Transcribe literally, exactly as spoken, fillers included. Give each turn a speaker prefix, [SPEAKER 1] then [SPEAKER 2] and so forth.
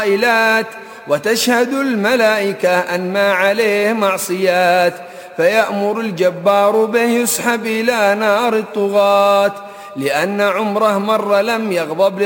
[SPEAKER 1] قائلات وتشهد الملائكة أن ما عليه معصيات، فيأمر الجبار به يسحب إلى نار الطغاة، لأن عمره مر لم يغضب